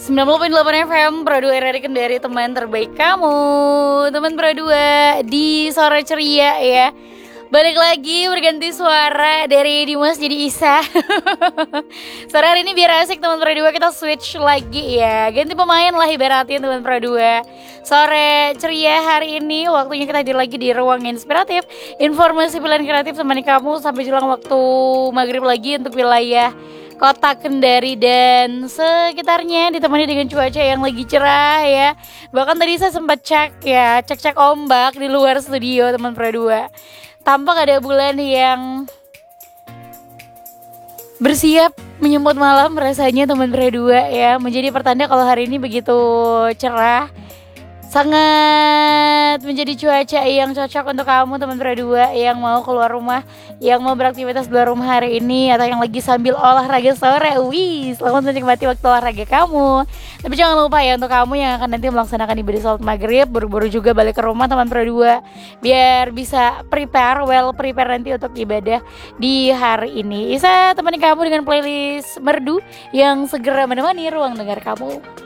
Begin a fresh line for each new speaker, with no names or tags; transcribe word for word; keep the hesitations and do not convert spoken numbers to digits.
sembilan puluh koma delapan F M Pro dua R R Kendari, teman terbaik kamu. Teman Pro dua di sore ceria ya. Balik lagi berganti suara dari Dimas jadi Isa. Sore hari ini biar asik teman Pro dua, kita switch lagi ya. Ganti pemain lah ibaratnya teman Pro dua. Sore ceria hari ini waktunya kita hadir lagi di Ruang Inspiratif. Informasi pilihan kreatif temani kamu sampai jelang waktu maghrib lagi untuk wilayah Kota Kendari dan sekitarnya, ditemani dengan cuaca yang lagi cerah ya. Bahkan tadi saya sempat cek ya, cek-cek ombak di luar studio teman Pro dua. Tampak ada bulan yang bersiap menyambut malam rasanya teman Pro dua ya. Menjadi pertanda kalau hari ini begitu cerah. Sangat menjadi cuaca yang cocok untuk kamu teman Pro dua yang mau keluar rumah, yang mau beraktivitas di luar rumah hari ini, atau yang lagi sambil olahraga sore. Wih, selamat menikmati waktu olahraga kamu. Tapi jangan lupa ya untuk kamu yang akan nanti melaksanakan ibadah salat maghrib, buru-buru juga balik ke rumah teman Pro dua, biar bisa prepare, well prepare nanti untuk ibadah di hari ini. Isa temani kamu dengan playlist merdu yang segera menemani ruang dengar kamu.